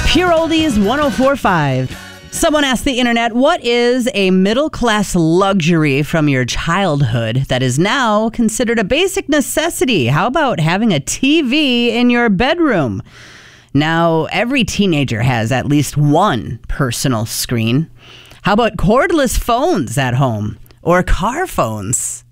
Pure Oldies 104.5. Someone asked the internet, what is a middle-class luxury from your childhood that is now considered a basic necessity? How about having a TV in your bedroom? Now, every teenager has at least one personal screen. How about cordless phones at home or car phones?